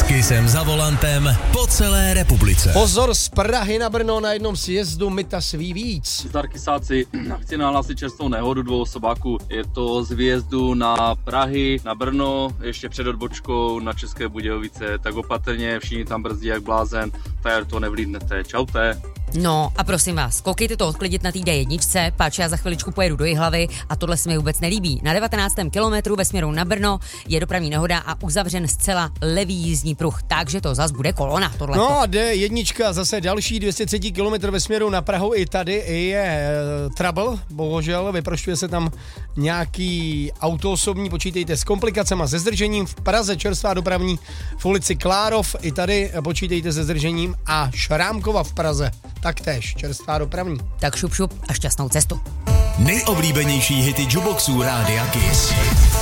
Kissem za volantem po celé republice. Pozor, z Prahy na Brno na jednom sjezdu Myta sví víc. Zdar kysáci, chci nahlásit čerstvou nehodu 2 osobáků. Je to z výjezdu na Prahy, na Brno, ještě před odbočkou na České Budějovice. Tak opatrně, všichni tam brzdí jak blázen, tak to nevlídnete. Čaute. No a prosím vás, koukejte to odklidit na té D1, páč já za chviličku pojedu do Jihlavy a tohle se mi vůbec nelíbí. Na 19. kilometru ve směru na Brno je dopravní nehoda a uzavřen zcela levý jízdní pruh, takže to zas bude kolona tohle. No a D1 zase další 203 km ve směru na Prahu, i tady je trouble, bohužel vyprošťuje se tam nějaký auto osobní, počítejte s komplikacemi, se zdržením. V Praze čerstvá dopravní v ulici Klárov, i tady počítejte se zdržením, a Šrámkova v Praze taktéž čerstvá dopravní. Tak šup a šťastnou cestu. Nejoblíbenější hity jukeboxů Rádia Kiss.